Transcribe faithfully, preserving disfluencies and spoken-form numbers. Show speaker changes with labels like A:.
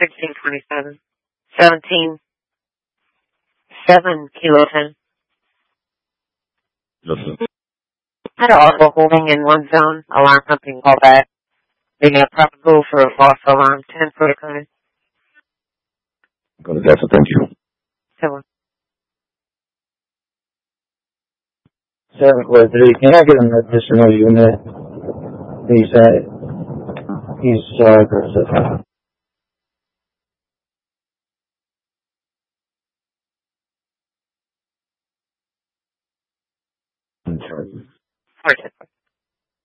A: sixteen twenty-seven. seventeen. seven Kilo ten.
B: Listen.
A: Had an auto holding in one zone. Alarm company call back. They got proper go for a false alarm. ten for the clinic.
B: Go to Delta, thank you.
A: Seven.
C: Seven four three. Can I get an additional unit? He's at. He's uh.
B: I'm charging.
A: Four.